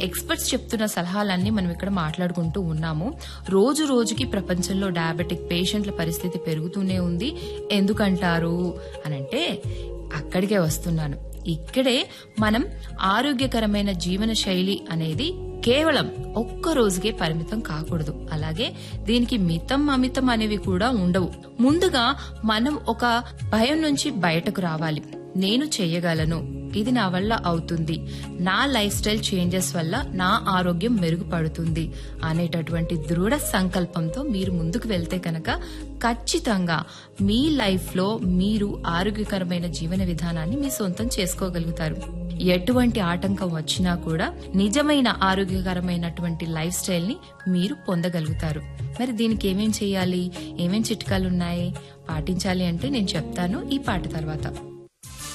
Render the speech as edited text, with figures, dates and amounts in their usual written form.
Experts చెప్తున్న సలహాలన్నీ మనం ఇక్కడ మాట్లాడుకుంటూ ఉన్నాము. రోజు రోజుకి ప్రపంచంలో డయాబెటిక్ పేషెంట్ల పరిస్థితి పెరుగుతూనే ఉంది. ఎందుకంటారు అనంటే అక్కడికే వస్తున్నాను. ఇక్కడే మనం ఆరోగ్యకరమైన జీవన శైలి అనేది కేవలం ఒక్క రోజుకే పరిమితం కాకూడదు. అలాగే దీనికి మితం అమితం అనేవి కూడా ఉండవు. ముందుగా మనం ఒక భయం నుంచి బయటకు రావాలి. నేను చేయగలను, ఇది నా వల్ల అవుతుంది, నా లైఫ్ స్టైల్ చేంజెస్ వల్ల నా ఆరోగ్యం మెరుగుపడుతుంది అనేటటువంటి దృఢ సంకల్పంతో మీరు ముందుకు వెళ్తే కనుక ఖచ్చితంగా మీ లైఫ్ లో మీరు ఆరోగ్యకరమైన జీవన విధానాన్ని మీ సొంతం చేసుకోగలుగుతారు. ఎటువంటి ఆటంకం వచ్చినా కూడా నిజమైన ఆరోగ్యకరమైనటువంటి లైఫ్ స్టైల్ ని మీరు పొందగలుగుతారు. మరి దీనికి ఏమేం చేయాలి, ఏమేం చిట్కాలున్నాయి, పాటించాలి అంటే నేను చెప్తాను ఈ పాట తర్వాత.